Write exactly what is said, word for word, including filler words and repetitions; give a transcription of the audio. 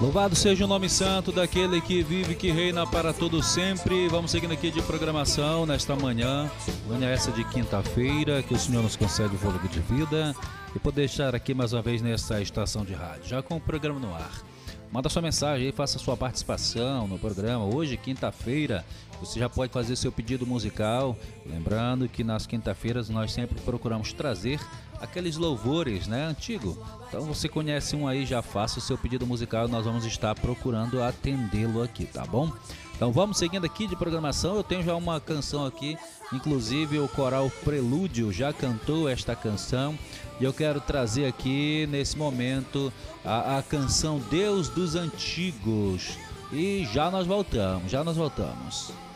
Louvado seja o nome santo daquele que vive e que reina para todo sempre. Vamos seguindo aqui de programação nesta manhã, manhã essa de quinta-feira, que o Senhor nos concede o fôlego de vida e poder estar aqui mais uma vez nessa estação de rádio, já com o programa no ar. Manda sua mensagem aí, faça sua participação no programa. Hoje, quinta-feira, você já pode fazer seu pedido musical. Lembrando que nas quinta-feiras nós sempre procuramos trazer aqueles louvores, né, antigo. Então você conhece um aí, já faça o seu pedido musical. Nós vamos estar procurando atendê-lo aqui, tá bom? Então vamos seguindo aqui de programação. Eu tenho já uma canção aqui, inclusive o coral Prelúdio já cantou esta canção. E eu quero trazer aqui nesse momento a, a canção Deus dos Antigos. E já nós voltamos, já nós voltamos.